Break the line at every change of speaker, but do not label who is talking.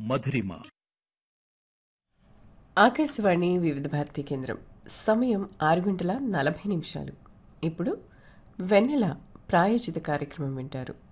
మధురిమ.
ఆకాశవాణి వివిధ భారతి కేంద్రం. సమయం 6:40. ఇప్పుడు వెన్నెల ప్రాయోజిత కార్యక్రమం వింటారు.